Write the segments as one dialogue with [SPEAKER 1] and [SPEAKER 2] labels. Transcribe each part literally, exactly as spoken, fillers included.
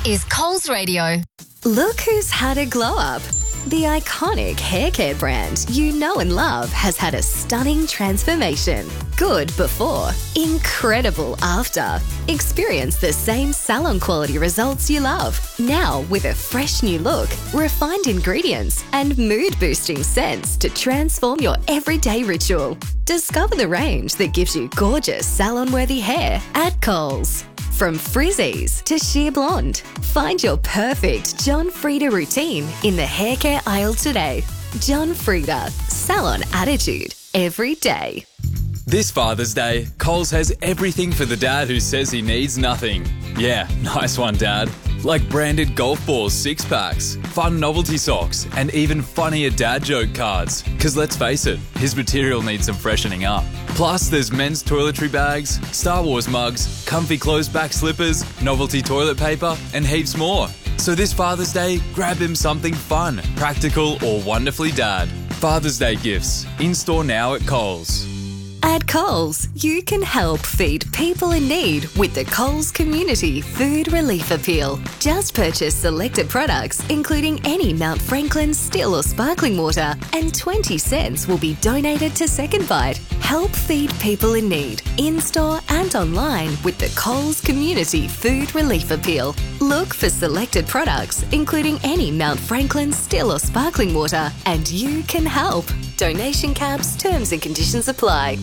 [SPEAKER 1] is Coles Radio.
[SPEAKER 2] Look who's had a glow up. The iconic hair care brand you know and love has had a stunning transformation. Good before, incredible after. Experience the same salon quality results you love. Now with a fresh new look, refined ingredients, and mood boosting scents to transform your everyday ritual. Discover the range that gives you gorgeous salon-worthy hair at Coles. From frizzies to sheer blonde, find your perfect John Frieda routine in the hair care aisle today. John Frieda, salon attitude every day.
[SPEAKER 3] This Father's Day, Coles has everything for the dad who says he needs nothing. Yeah, nice one, Dad. Like branded golf balls six-packs, fun novelty socks, and even funnier dad joke cards. Because let's face it, his material needs some freshening up. Plus, there's men's toiletry bags, Star Wars mugs, comfy closed-back slippers, novelty toilet paper, and heaps more. So this Father's Day, grab him something fun, practical, or wonderfully dad. Father's Day gifts, in-store now at Coles.
[SPEAKER 2] At Coles, you can help feed people in need with the Coles Community Food Relief Appeal. Just purchase selected products, including any Mount Franklin still or sparkling water, and twenty cents will be donated to Second Bite. Help feed people in need, in-store and online with the Coles Community Food Relief Appeal. Look for selected products, including any Mount Franklin still or sparkling water, and you can help. Donation caps, terms and conditions apply.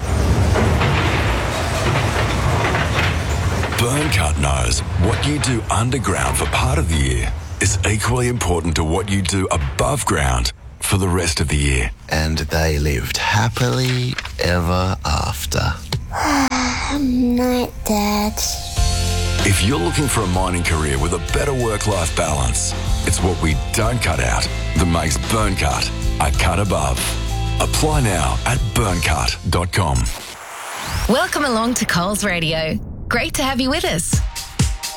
[SPEAKER 4] Burncut knows what you do underground for part of the year is equally important to what you do above ground for the rest of the year.
[SPEAKER 5] And they lived happily ever after.
[SPEAKER 6] Night, Dad.
[SPEAKER 4] If you're looking for a mining career with a better work-life balance, it's what we don't cut out that makes Burncut a cut above. Apply now at burncut dot com.
[SPEAKER 1] Welcome along to Coles Radio. Great to have you with us.